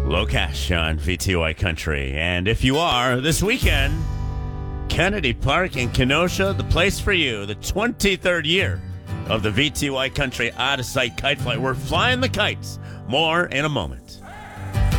Low Cash on VTY Country. And if you are, this weekend, Kennedy Park in Kenosha, the place for you. The 23rd year of the VTY Country Out-of-Sight Kite Flight. We're flying the kites. More in a moment.